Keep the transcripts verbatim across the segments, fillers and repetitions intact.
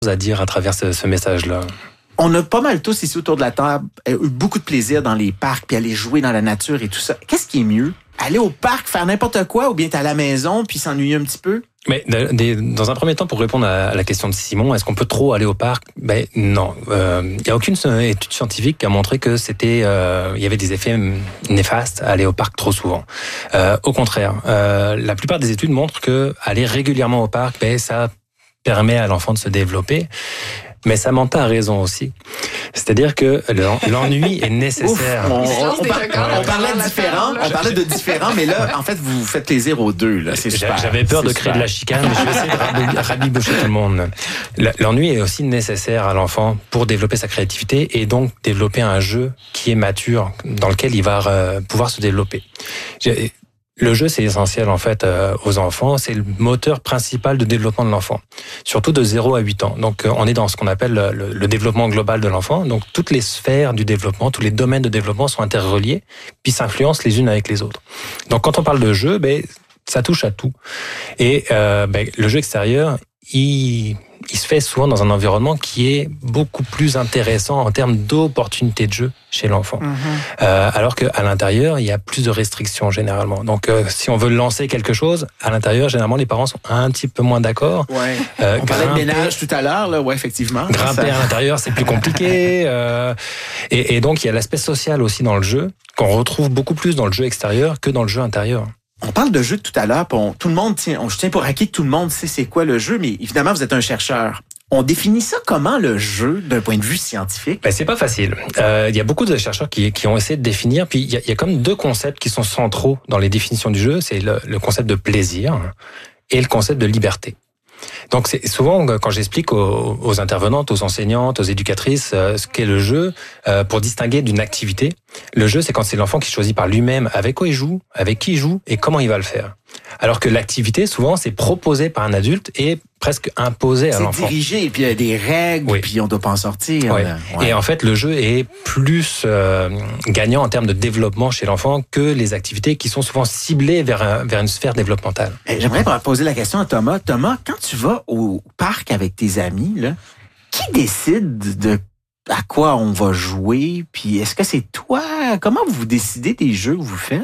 à dire à travers ce, ce message-là. On a pas mal tous ici autour de la table eu beaucoup de plaisir dans les parcs, puis aller jouer dans la nature et tout ça. Qu'est-ce qui est mieux? Aller au parc, faire n'importe quoi, ou bien être à la maison, puis s'ennuyer un petit peu? Mais dans un premier temps, pour répondre à la question de Simon, est-ce qu'on peut trop aller au parc? Ben non. Il euh, n'y a aucune étude scientifique qui a montré que c'était, euh, il y avait des effets néfastes à aller au parc trop souvent. Euh, au contraire, euh, la plupart des études montrent que aller régulièrement au parc, ben ça permet à l'enfant de se développer. Mais Samantha a raison aussi. C'est-à-dire que l'ennui est nécessaire. Ouf, on, on, on, par, on parlait de différents, on parlait de différents, mais là, en fait, vous vous faites plaisir aux deux. Là, c'est super. J'avais peur c'est de super. créer de la chicane, mais je vais essayer de rabibocher tout le monde. L'ennui est aussi nécessaire à l'enfant pour développer sa créativité et donc développer un jeu qui est mature, dans lequel il va pouvoir se développer. J'ai, Le jeu, c'est essentiel en fait euh, aux enfants. C'est le moteur principal de développement de l'enfant, surtout de zéro à huit ans. Donc, euh, on est dans ce qu'on appelle le, le développement global de l'enfant. Donc, toutes les sphères du développement, tous les domaines de développement sont interreliés, puis s'influencent les unes avec les autres. Donc, quand on parle de jeu, ben, ça touche à tout. Et euh, ben, le jeu extérieur, il... il se fait souvent dans un environnement qui est beaucoup plus intéressant en termes d'opportunités de jeu chez l'enfant. Mm-hmm. Euh, alors qu'à l'intérieur, il y a plus de restrictions généralement. Donc, euh, si on veut lancer quelque chose, à l'intérieur, généralement, les parents sont un petit peu moins d'accord. Ouais. Euh, on parlait de ménage tout à l'heure, là, ouais, effectivement. Grimper ça... à l'intérieur, c'est plus compliqué. euh, et, et donc, il y a l'aspect social aussi dans le jeu, qu'on retrouve beaucoup plus dans le jeu extérieur que dans le jeu intérieur. On parle de jeu tout à l'heure, on, tout le monde tient, on, je tiens pour acquis que tout le monde sait c'est quoi le jeu, mais évidemment, vous êtes un chercheur. On définit ça comment, le jeu, d'un point de vue scientifique? Ben, c'est pas facile. Euh, il y a beaucoup de chercheurs qui, qui ont essayé de définir, puis il y a, il y a comme deux concepts qui sont centraux dans les définitions du jeu. C'est le, le concept de plaisir et le concept de liberté. Donc c'est souvent quand j'explique aux, aux intervenantes, aux enseignantes, aux éducatrices euh, ce qu'est le jeu, euh, pour distinguer d'une activité. Le jeu, c'est quand c'est l'enfant qui choisit par lui-même avec quoi il joue, avec qui il joue et comment il va le faire. Alors que l'activité, souvent, c'est proposé par un adulte et presque imposé à c'est l'enfant. C'est dirigé, et puis il y a des règles, oui. Puis on doit pas en sortir. Oui. Là. Ouais. Et en fait, le jeu est plus euh, gagnant en termes de développement chez l'enfant que les activités qui sont souvent ciblées vers, un, vers une sphère développementale. J'aimerais poser la question à Thomas. Thomas, quand tu vas au parc avec tes amis, là, qui décide de à quoi on va jouer? Puis est-ce que c'est toi? Comment vous décidez des jeux que vous faites?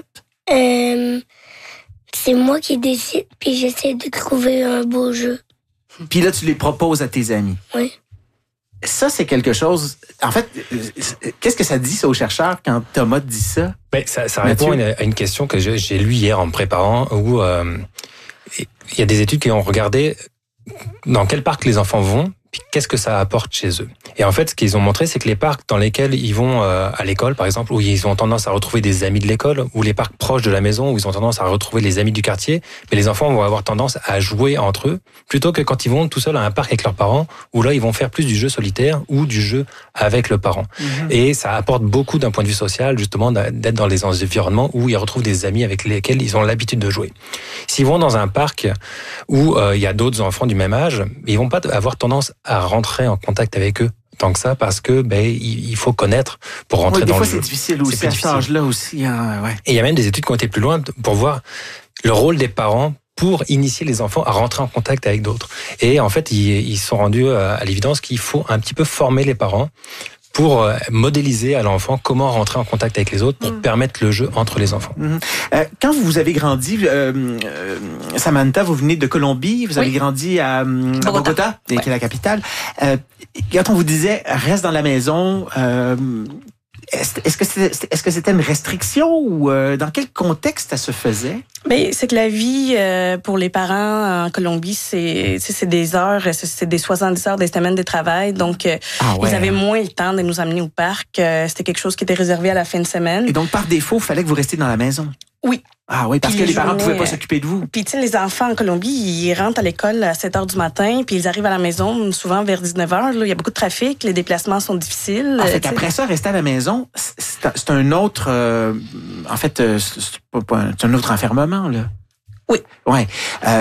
Euh, c'est moi qui décide, puis j'essaie de trouver un beau jeu. Puis là, tu les proposes à tes amis. Oui. Ça, c'est quelque chose... En fait, qu'est-ce que ça dit, ça, aux chercheurs, quand Thomas dit ça? Ben, ça, ça répond à une, à une question que j'ai, j'ai lue hier en me préparant, où euh, il y a des études qui ont regardé dans quel parc les enfants vont, puis qu'est-ce que ça apporte chez eux. Et en fait, ce qu'ils ont montré, c'est que les parcs dans lesquels ils vont euh, à l'école, par exemple, où ils ont tendance à retrouver des amis de l'école, ou les parcs proches de la maison, où ils ont tendance à retrouver les amis du quartier, mais les enfants vont avoir tendance à jouer entre eux, plutôt que quand ils vont tout seuls à un parc avec leurs parents, où là, ils vont faire plus du jeu solitaire ou du jeu avec le parent. Mmh. Et ça apporte beaucoup d'un point de vue social, justement, d'être dans les environnements où ils retrouvent des amis avec lesquels ils ont l'habitude de jouer. S'ils vont dans un parc où euh, il y a d'autres enfants du même âge, ils vont pas avoir tendance à rentrer en contact avec eux tant que ça, parce que ben il faut connaître pour rentrer oui, dans le jeu. Des fois, c'est difficile aussi, c'est à cet âge-là aussi. Hein, ouais. Et il y a même des études qui ont été plus loin pour voir le rôle des parents pour initier les enfants à rentrer en contact avec d'autres. Et en fait, ils, ils sont rendus à l'évidence qu'il faut un petit peu former les parents pour modéliser à l'enfant comment rentrer en contact avec les autres pour mmh. permettre le jeu entre les enfants. Mmh. Euh, quand vous avez grandi, euh, euh, Samantha, vous venez de Colombie, vous avez oui. grandi à, à Bogota, Bogota ouais. qui est la capitale. Euh, quand on vous disait « reste dans la maison euh, », Est-ce, est-ce que c'était, est-ce que c'était une restriction ou euh, dans quel contexte ça se faisait? Ben, c'est que la vie euh, pour les parents en Colombie, c'est, c'est, c'est des heures, c'est, c'est des soixante-dix heures des semaines de travail. Donc, euh, ah ouais. ils avaient moins le temps de nous amener au parc. Euh, c'était quelque chose qui était réservé à la fin de semaine. Et donc, par défaut, il fallait que vous restiez dans la maison? Oui. Ah oui, parce puis que les, les parents ne pouvaient pas s'occuper de vous. Puis tu sais, les enfants en Colombie, ils rentrent à l'école à sept heures du matin, puis ils arrivent à la maison souvent vers dix-neuf heures. Là, il y a beaucoup de trafic, les déplacements sont difficiles. Ah, fait qu'après ça, rester à la maison, c'est, c'est un autre... Euh, en fait, c'est, c'est, pas, c'est un autre enfermement, là. Oui. Ouais. Euh,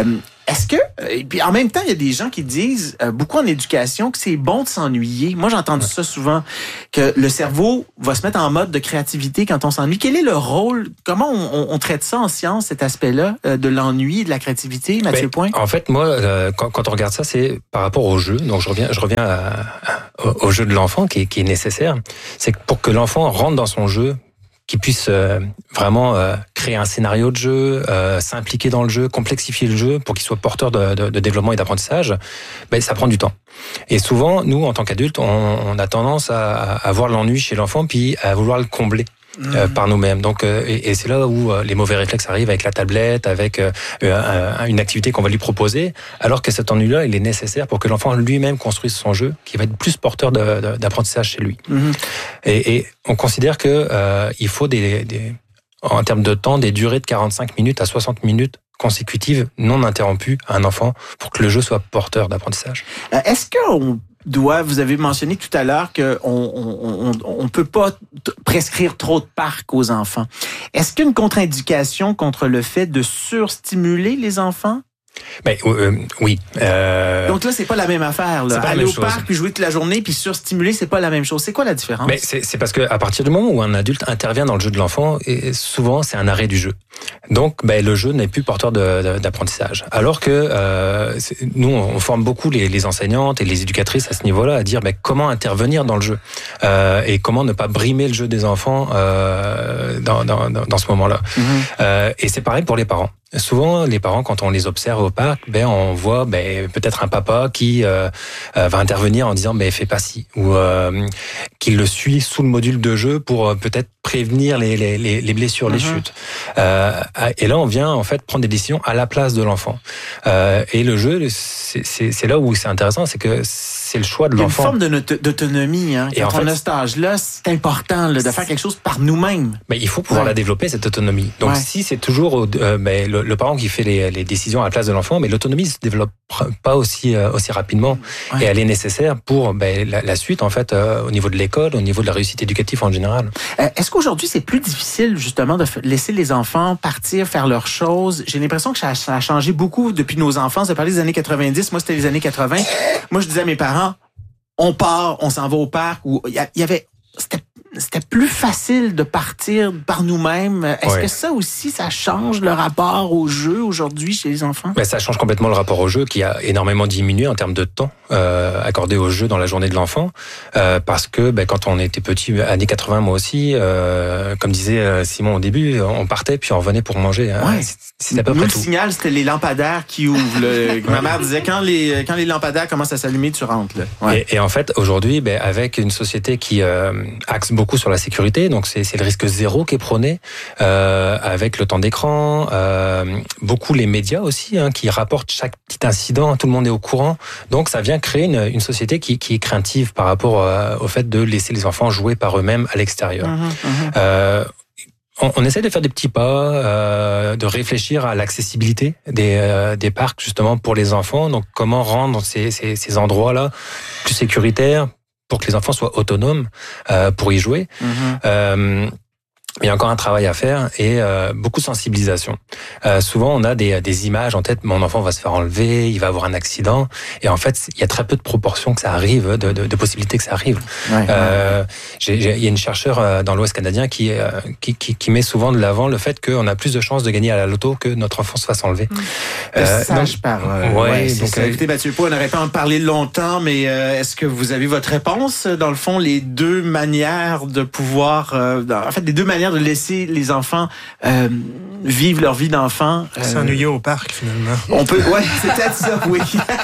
est-ce que, et puis en même temps, il y a des gens qui disent, euh, beaucoup en éducation, que c'est bon de s'ennuyer. Moi, j'ai entendu ça souvent, que le cerveau va se mettre en mode de créativité quand on s'ennuie. Quel est le rôle, comment on, on traite ça en science, cet aspect-là, euh, de l'ennui, de la créativité, Mathieu ben, Point? En fait, moi, euh, quand, quand on regarde ça, c'est par rapport au jeu. Donc, je reviens, je reviens à, à, au jeu de l'enfant qui est, qui est nécessaire. C'est que pour que l'enfant rentre dans son jeu, qu'il puisse euh, vraiment euh, créer un scénario de jeu, euh, s'impliquer dans le jeu, complexifier le jeu pour qu'il soit porteur de, de, de développement et d'apprentissage, ben, ça prend du temps. Et souvent, nous, en tant qu'adultes, on, on a tendance à, à voir l'ennui chez l'enfant puis à vouloir le combler. Euh, par nous-mêmes. Donc, euh, et, et c'est là où euh, les mauvais réflexes arrivent avec la tablette, avec euh, euh, une activité qu'on va lui proposer, alors que cet ennui-là, il est nécessaire pour que l'enfant lui-même construise son jeu, qui va être plus porteur de, de, d'apprentissage chez lui. Mm-hmm. Et, et on considère que euh, il faut des, des, en termes de temps, des durées de quarante-cinq minutes à soixante minutes consécutives, non interrompues, à un enfant, pour que le jeu soit porteur d'apprentissage. Euh, est-ce qu'on doit, vous avez mentionné tout à l'heure qu'on on, on, on peut pas t- prescrire trop de parcs aux enfants. Est-ce qu'il y a une contre-indication contre le fait de surstimuler les enfants? Ben, euh, oui. Euh... Donc là, c'est pas la même affaire. Là. Aller au chose. parc, puis jouer toute la journée, puis surstimuler, c'est pas la même chose. C'est quoi la différence? Ben, c'est, c'est parce que à partir du moment où un adulte intervient dans le jeu de l'enfant, et souvent c'est un arrêt du jeu. Donc, ben, le jeu n'est plus porteur de, de, d'apprentissage. Alors que euh, nous, on forme beaucoup les, les enseignantes et les éducatrices à ce niveau-là à dire ben, comment intervenir dans le jeu euh, et comment ne pas brimer le jeu des enfants euh, dans, dans, dans ce moment-là. Mm-hmm. Euh, et c'est pareil pour les parents. Souvent, les parents, quand on les observe au parc, ben on voit ben peut-être un papa qui euh, euh, va intervenir en disant ben fais pas ci, ou euh, qui le suit sous le module de jeu pour euh, peut-être prévenir les les les blessures, mm-hmm. les chutes. Euh, et là, on vient en fait prendre des décisions à la place de l'enfant. Euh, et le jeu, c'est, c'est c'est là où c'est intéressant, c'est que c'est le choix de l'enfant. Il y a une forme de, d'autonomie. Hein. Quand et en on fait, a cet âge-là, c'est important là, de faire quelque chose par nous-mêmes. Ben, il faut pouvoir ouais. la développer, cette autonomie. Donc, ouais. si c'est toujours euh, ben, le, le parent qui fait les, les décisions à la place de l'enfant, mais l'autonomie ne se développe pas aussi, euh, aussi rapidement. Ouais. Et elle est nécessaire pour ben, la, la suite, en fait, euh, au niveau de l'école, au niveau de la réussite éducative en général. Euh, est-ce qu'aujourd'hui, c'est plus difficile, justement, de laisser les enfants partir, faire leurs choses? J'ai l'impression que ça, ça a changé beaucoup depuis nos enfances. De parler des années quatre-vingt-dix, moi, c'était les années quatre-vingts. Moi, je disais à mes parents, on part, on s'en va au parc, où il y, y avait, c'était, c'était plus facile de partir par nous-mêmes. Est-ce ouais. que ça aussi, ça change le rapport au jeu aujourd'hui chez les enfants? Ben, ça change complètement le rapport au jeu qui a énormément diminué en termes de temps euh, accordé au jeu dans la journée de l'enfant. Euh, parce que ben, quand on était petit, années quatre-vingts, moi aussi, euh, comme disait Simon au début, on partait puis on revenait pour manger. Ouais. C'est, c'est à peu Nous, près le tout. signal, c'était les lampadaires qui ouvrent. Le... Ma mère disait, quand les, quand les lampadaires commencent à s'allumer, tu rentres. Là. Ouais. Et, et en fait, aujourd'hui, ben, avec une société qui euh, axe beaucoup sur la sécurité, donc c'est, c'est le risque zéro qui est prôné, euh, avec le temps d'écran, euh, beaucoup les médias aussi, hein, qui rapportent chaque petit incident, tout le monde est au courant. Donc ça vient créer une, une société qui, qui est craintive par rapport euh, au fait de laisser les enfants jouer par eux-mêmes à l'extérieur. Mmh, mmh. Euh, On, on essaie de faire des petits pas, euh, de réfléchir à l'accessibilité des, euh, des parcs justement pour les enfants. Donc, comment rendre ces, ces, ces endroits-là plus sécuritaires pour que les enfants soient autonomes euh, pour y jouer. Mm-hmm. Euh, il y a encore un travail à faire et euh, beaucoup de sensibilisation. Euh, souvent, on a des, des images en tête. Mon enfant va se faire enlever, il va avoir un accident. Et en fait, il y a très peu de proportions que ça arrive, de, de, de possibilités que ça arrive. Ouais, euh, ouais. J'ai, j'ai, il y a une chercheure dans l'Ouest canadien qui, euh, qui, qui, qui met souvent de l'avant le fait qu'on a plus de chances de gagner à la loto que notre enfant se fasse enlever. Mmh. Euh, sage par. Euh, ouais, ouais, donc, ça. Écoutez, Mathieu Pau, on n'aurait pas en parler longtemps, mais euh, est-ce que vous avez votre réponse? Dans le fond, les deux manières de pouvoir, euh, en fait, les deux manières de laisser les enfants euh, vivre leur vie d'enfant. Euh, s'ennuyer au parc, finalement. On peut, ouais, c'est peut-être ça, oui.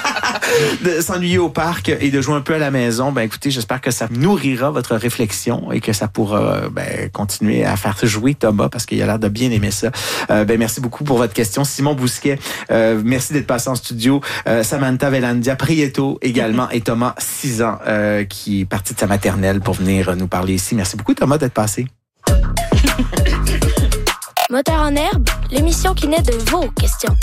De s'ennuyer au parc et de jouer un peu à la maison. Ben, écoutez, j'espère que ça nourrira votre réflexion et que ça pourra ben, continuer à faire jouer Thomas parce qu'il a l'air de bien aimer ça. Euh, ben, merci beaucoup pour votre question. Simon Bousquet, euh, merci d'être passé en studio. Euh, Samantha Velandia Prieto également et Thomas, six ans, euh, qui est parti de sa maternelle pour venir nous parler ici. Merci beaucoup, Thomas, d'être passé. Moteur en herbe, l'émission qui naît de vos questions.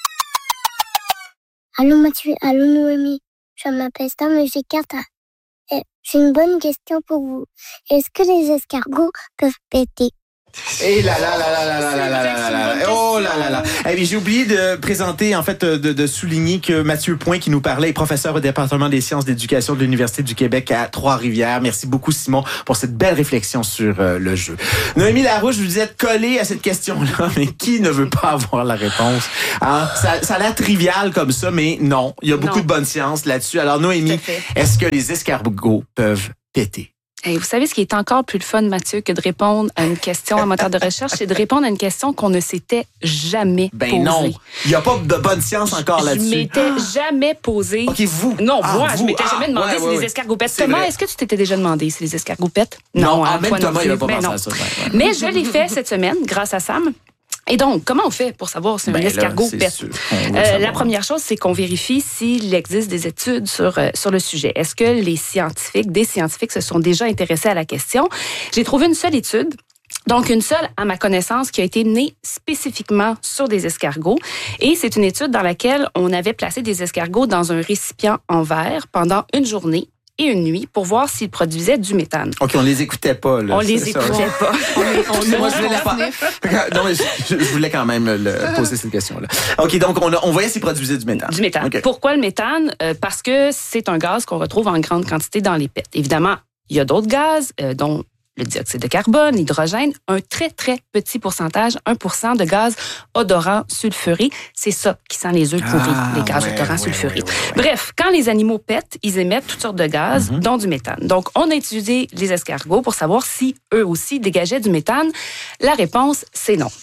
Allô Mathieu, allô Noémie, je m'appelle Stam et j'ai quatre ans. Et j'ai une bonne question pour vous. Est-ce que les escargots peuvent péter? Et là là là là là là là là là là là. Oh là là là. Eh bien, j'ai oublié de présenter, en fait, de, de souligner que Mathieu Point, qui nous parlait, est professeur au département des sciences d'éducation de l'Université du Québec à Trois-Rivières. Merci beaucoup, Simon, pour cette belle réflexion sur euh, le jeu. Noémie Larouche, vous êtes collée à cette question-là, mais qui ne veut pas avoir la réponse? Hein? Ça, ça a l'air trivial comme ça, mais non. Il y a beaucoup non. de bonne science là-dessus. Alors, Noémie, est-ce que les escargots peuvent péter? Hey, vous savez, ce qui est encore plus le fun, Mathieu, que de répondre à une question en moteur de recherche, c'est de répondre à une question qu'on ne s'était jamais ben posée. Ben non, il n'y a pas de bonne science encore je, là-dessus. Je m'étais ah. jamais posé. OK, vous? Non, ah, moi, vous? je m'étais ah, jamais demandé ouais, si ouais, les ouais. escargots pètent. C'est Thomas, vrai. est-ce que tu t'étais déjà demandé si les escargots pètent? Non, non ah, même Thomas, non il n'a pas mais pensé non. à ça. Ouais, ouais. Mais je l'ai fait cette semaine, grâce à Sam. Et donc, comment on fait pour savoir si un ben escargot là, pète? Euh, la première chose, c'est qu'on vérifie s'il existe des études sur, euh, sur le sujet. Est-ce que les scientifiques, des scientifiques se sont déjà intéressés à la question? J'ai trouvé une seule étude. Donc, une seule, à ma connaissance, qui a été menée spécifiquement sur des escargots. Et c'est une étude dans laquelle on avait placé des escargots dans un récipient en verre pendant une journée et une nuit pour voir s'ils produisaient du méthane. OK, on les écoutait pas. Là. On les écoutait ça. pas. on, on, moi, je voulais la non, mais je, je voulais quand même le, poser cette question-là. OK, donc on, a, on voyait s'ils produisaient du méthane. Du méthane. Okay. Pourquoi le méthane? Euh, parce que c'est un gaz qu'on retrouve en grande quantité dans les pets. Évidemment, il y a d'autres gaz, euh, dont le dioxyde de carbone, l'hydrogène, un très, très petit pourcentage, un pour cent de gaz odorant sulfuré. C'est ça qui sent les œufs pourris, ah, les gaz ouais, odorants ouais, sulfurés. Ouais, ouais, ouais. Bref, quand les animaux pètent, ils émettent toutes sortes de gaz, mm-hmm. dont du méthane. Donc, on a étudié les escargots pour savoir si eux aussi dégageaient du méthane. La réponse, c'est non.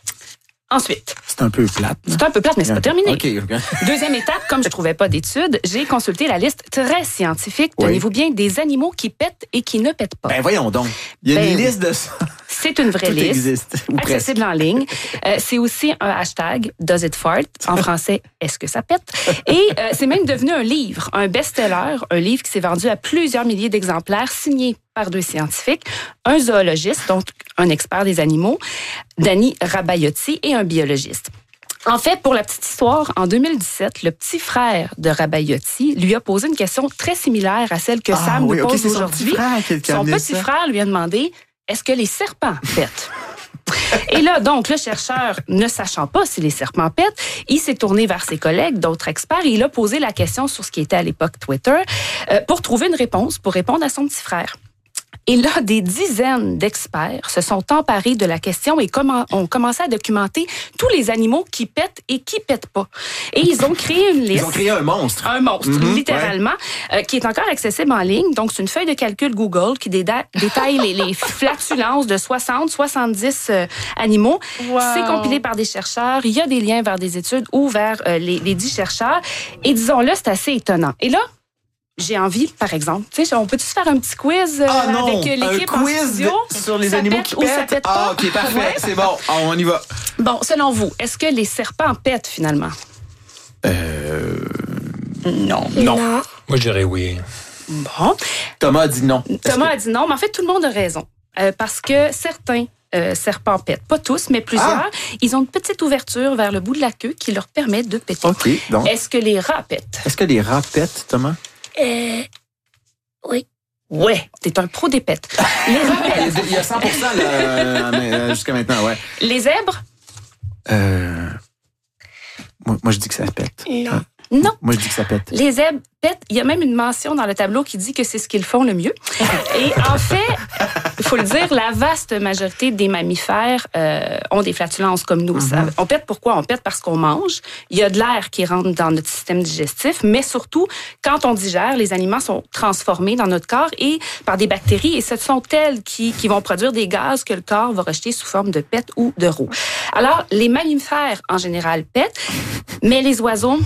Ensuite. C'est un peu plate. Là. C'est un peu plate, mais c'est pas terminé. Okay, okay. Deuxième étape, comme je trouvais pas d'études, j'ai consulté la liste très scientifique, oui. tenez-vous bien, des animaux qui pètent et qui ne pètent pas. Ben voyons donc. Il y a ben, une liste de ça. C'est une vraie Tout liste. Existe, accessible en ligne. Euh, c'est aussi un hashtag Does it fart? En français, est-ce que ça pète? Et euh, c'est même devenu un livre, un best-seller, un livre qui s'est vendu à plusieurs milliers d'exemplaires, signé par deux scientifiques, un zoologiste, donc un expert des animaux, Danny Rabaiotti, et un biologiste. En fait, pour la petite histoire, en deux mille dix-sept, le petit frère de Rabaiotti lui a posé une question très similaire à celle que ah, Sam oui, nous pose okay, aujourd'hui. Son petit frère, son petit frère lui a demandé « Est-ce que les serpents pètent? » Et là, donc, le chercheur, ne sachant pas si les serpents pètent, il s'est tourné vers ses collègues, d'autres experts, et il a posé la question sur ce qui était à l'époque Twitter euh, pour trouver une réponse, pour répondre à son petit frère. Et là, des dizaines d'experts se sont emparés de la question et comment, ont commencé à documenter tous les animaux qui pètent et qui pètent pas. Et ils ont créé une liste. Ils ont créé un monstre. Un monstre, mm-hmm, littéralement, ouais. euh, qui est encore accessible en ligne. Donc, c'est une feuille de calcul Google qui déda- détaille les, les flatulences de soixante, soixante-dix euh, animaux. Wow. C'est compilé par des chercheurs. Il y a des liens vers des études ou vers euh, les, les dix chercheurs. Et disons-le, c'est assez étonnant. Et là, j'ai envie, par exemple, tu sais, on peut-tu se faire un petit quiz euh, ah non, avec l'équipe un quiz en studio de, sur les animaux qui pètent? Ça pète ah, pas? OK, parfait, ouais. c'est bon. Ah, on y va. Bon, selon vous, est-ce que les serpents pètent, finalement? Euh... Non. Non. Moi, je dirais oui. Bon. Thomas a dit non. Thomas que... a dit non, mais en fait, tout le monde a raison. Euh, parce que certains euh, serpents pètent. Pas tous, mais plusieurs. Ah. Ils ont une petite ouverture vers le bout de la queue qui leur permet de péter. OK, donc. Est-ce que les rats pètent? Est-ce que les rats pètent, Thomas? Euh... Oui. Ouais, t'es un pro des pètes. Les rats pètent. Il y a cent pour cent là, euh, jusqu'à maintenant, ouais. Les zèbres? Euh... Moi, moi, je dis que ça pète. Non. Hein? Non. Moi, je dis que ça pète. Les zèbres pètent. Il y a même une mention dans le tableau qui dit que c'est ce qu'ils font le mieux. Et en fait, il faut le dire, la vaste majorité des mammifères euh, ont des flatulences comme nous. Mm-hmm. Ça, on pète pourquoi? On pète parce qu'on mange. Il y a de l'air qui rentre dans notre système digestif, mais surtout, quand on digère, les aliments sont transformés dans notre corps et par des bactéries, et ce sont elles qui, qui vont produire des gaz que le corps va rejeter sous forme de pète ou de roux. Alors, les mammifères, en général, pètent, mais les oiseaux...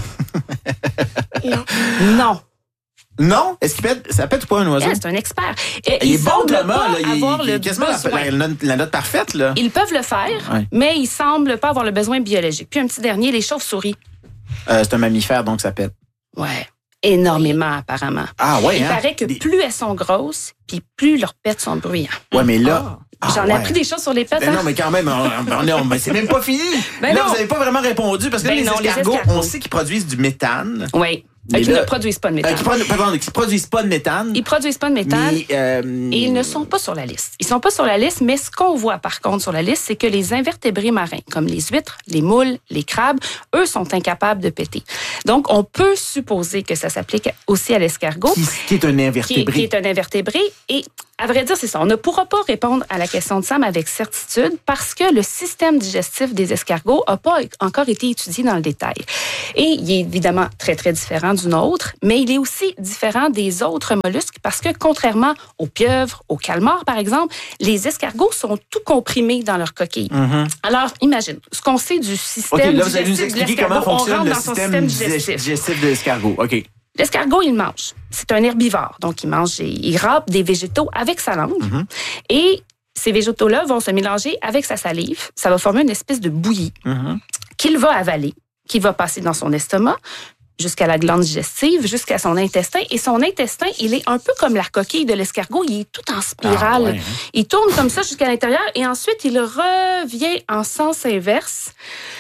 Non. Non. Non? Est-ce qu'il pète? Ça pète ou pas un oiseau? Yeah, c'est un expert. Et il ils est bon, Thomas. Là, il, avoir il, il le quasiment besoin. la, la, note, la note parfaite. Là. Ils peuvent le faire, ouais. mais ils semblent pas avoir le besoin biologique. Puis un petit dernier, les chauves-souris. Euh, c'est un mammifère, donc ça pète. Ouais. Énormément, apparemment. Ah ouais, Il hein? paraît que Des... plus elles sont grosses, puis plus leurs pets sont bruyants. Ouais, mais là... Ah, J'en ai ouais. appris des choses sur les pets. Ben hein? non, mais quand même, on, on, on, on, c'est même pas fini. Ben là, non. vous n'avez pas vraiment répondu, parce que Ben là, les, non, escargots, les escargots, on sait qu'ils produisent du méthane. Oui. Euh, qui là, ne produisent pas de méthane. Euh, qui, pardon, qui produisent pas de méthane. Ils produisent pas de méthane mais, euh... et ils ne sont pas sur la liste. Ils sont pas sur la liste, mais ce qu'on voit par contre sur la liste, c'est que les invertébrés marins, comme les huîtres, les moules, les crabes, eux sont incapables de péter. Donc, on peut supposer que ça s'applique aussi à l'escargot. Qui, qui est un invertébré. Qui, qui est un invertébré. Et à vrai dire, c'est ça. On ne pourra pas répondre à la question de Sam avec certitude parce que le système digestif des escargots n'a pas encore été étudié dans le détail. Et il est évidemment très, très différent du nôtre, mais il est aussi différent des autres mollusques parce que contrairement aux pieuvres, aux calmars, par exemple, les escargots sont tout comprimés dans leur coquille. Mm-hmm. Alors, imagine, ce qu'on sait du système okay, là, digestif vous allez nous expliquer de l'escargot, comment fonctionne on rentre le dans son système, système digestif. digestif de l'escargot. OK. L'escargot, il mange. C'est un herbivore. Donc, il mange, il râpe des végétaux avec sa langue. Mm-hmm. Et ces végétaux-là vont se mélanger avec sa salive. Ça va former une espèce de bouillie mm-hmm. qu'il va avaler, qui va passer dans son estomac, jusqu'à la glande digestive, jusqu'à son intestin. Et son intestin, il est un peu comme la coquille de l'escargot. Il est tout en spirale. Ah, ouais, hein? Il tourne comme ça jusqu'à l'intérieur et ensuite, il revient en sens inverse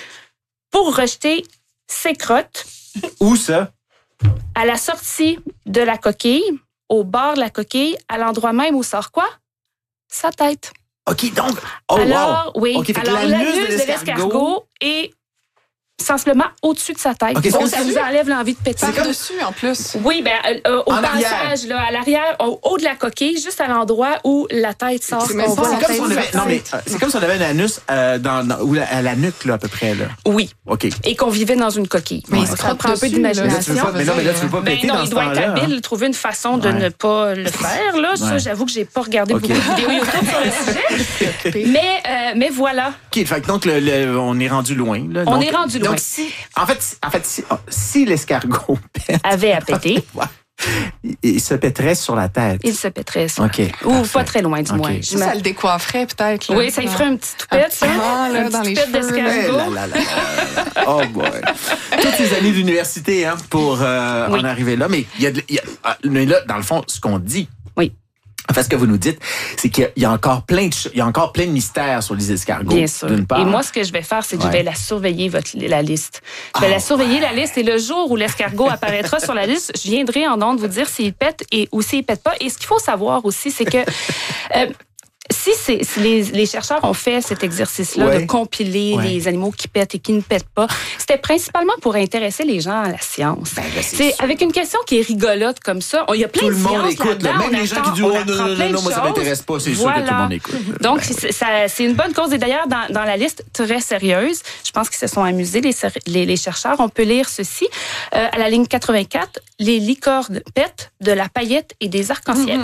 pour rejeter ses crottes. Où ça? À la sortie de la coquille, au bord de la coquille, à l'endroit même où sort quoi? Sa tête. OK, donc... Oh, alors, wow. oui. Okay, alors, l'anus de l'escargot est sensiblement au-dessus de sa tête. Okay, donc, ça vous enlève l'envie de péter. Par dessus, en plus. Oui, ben, euh, au en passage, là, à l'arrière, au haut de la coquille, juste à l'endroit où la tête sort. C'est, on voit c'est, comme, si on avait, non, mais, euh, c'est comme si on avait un anus euh, dans, dans, ou la, à la nuque, là, à peu près. Là. Oui. OK. Et qu'on vivait dans une coquille. Mais ouais. Ça prend un peu d'imagination. Là, pas, mais non, mais là, tu veux pas ben péter non, dans il ce doit être habile, hein? trouver une façon de ouais. ne pas le faire. Là. Ouais. Ça, j'avoue que j'ai pas regardé okay. beaucoup de vidéos YouTube sur le sujet. mais, euh, mais voilà. OK, fait que donc, le, le, on est rendu loin. Là. On donc, est rendu loin. Donc, si, en fait, En fait, si, si l'escargot pète, avait à péter, il, il se pèterait sur la tête. Il se pèterait sur okay, la tête. Ou pas très loin, du okay. moins. Ça, ça le décoifferait peut-être. Là. Oui, ça y ferait un petit toupette, ça. Là, un dans petit les toupette d'escargot. Là, là, là, là. Oh boy. Toutes ces années d'université hein, pour euh, oui. en arriver là. Mais, il y a, il y a, mais là, dans le fond, ce qu'on dit... Oui. En fait, ce que vous nous dites, c'est qu'il y a encore plein de, il y a encore plein de mystères sur les escargots. Bien sûr. D'une part. Et moi, ce que je vais faire, c'est que ouais. je vais la surveiller, votre, la liste. Je vais oh. la surveiller, la liste, et le jour où l'escargot apparaîtra sur la liste, je viendrai en ondes vous dire s'il pète et, ou s'il pète pas. Et ce qu'il faut savoir aussi, c'est que... euh, Si, c'est, si les, les chercheurs ont fait cet exercice-là ouais. de compiler ouais. les animaux qui pètent et qui ne pètent pas, c'était principalement pour intéresser les gens à la science. Ben, ben, c'est c'est avec une question qui est rigolote comme ça. Il y a plein tout de le monde sciences écoute, là-dedans. Même on les gens attend, qui disent oh, non, non, non, non, moi ça m'intéresse pas, c'est voilà. sûr que tout le monde écoute. Donc, ben, c'est, ça, c'est une bonne cause. Et d'ailleurs, dans, dans la liste très sérieuse, je pense qu'ils se sont amusés, les, les, les chercheurs. On peut lire ceci. Euh, à la ligne quatre-vingt-quatre, les licornes pètent de la paillette et des arcs-en-ciel.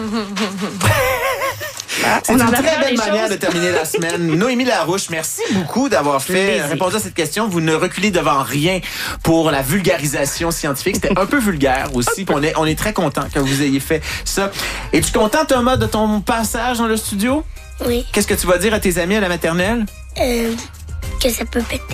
C'est une très belle manière choses. de terminer la semaine. Noémie Larouche, merci beaucoup d'avoir fait répondu à cette question. Vous ne reculez devant rien pour la vulgarisation scientifique. C'était un peu vulgaire aussi. On est, on est très content que vous ayez fait ça. Es-tu content, Thomas, de ton passage dans le studio? Oui. Qu'est-ce que tu vas dire à tes amis à la maternelle? Euh, que ça peut péter.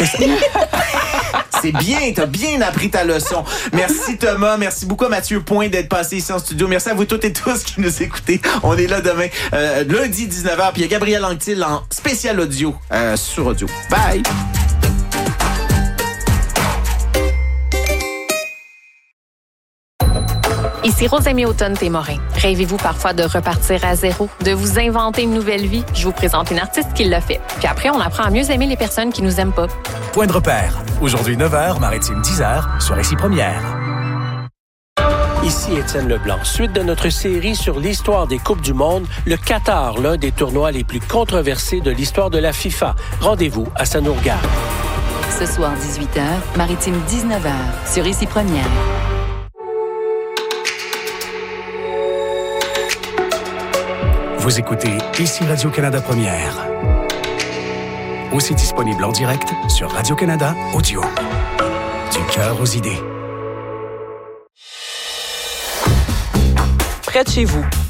C'est bien, t'as bien appris ta leçon. Merci Thomas, merci beaucoup à Mathieu Point d'être passé ici en studio. Merci à vous toutes et tous qui nous écoutez. On est là demain, euh, lundi dix-neuf heures. Puis il y a Gabriel Anctil en spécial audio euh, sur audio. Bye! Ici Rosemie Automne-Témorin. Rêvez-vous parfois de repartir à zéro, de vous inventer une nouvelle vie? Je vous présente une artiste qui l'a fait. Puis après, on apprend à mieux aimer les personnes qui nous aiment pas. Point de repère. Aujourd'hui neuf heures, Maritime dix heures, sur Récit Première. Ici Étienne Leblanc. Suite de notre série sur l'histoire des Coupes du Monde, le Qatar, l'un des tournois les plus controversés de l'histoire de la FIFA. Rendez-vous à Sanourgade. Ce soir, dix-huit heures, Maritime dix-neuf heures, sur Récit Première. Vous écoutez Ici Radio-Canada Première. Aussi disponible en direct sur Radio-Canada Audio. Du cœur aux idées. Près de chez vous,